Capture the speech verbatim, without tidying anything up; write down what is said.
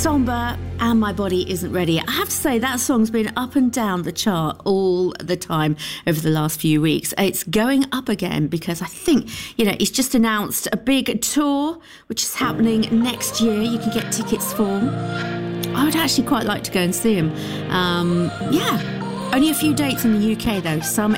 Somber and My Body Isn't Ready. I have to say that song's been up and down the chart all the time over the last few weeks. It's going up again because I think, you know, he's just announced a big tour which is happening next year. You can get tickets for. I would actually quite like to go and see him. Um, yeah, only a few dates in the U K though, some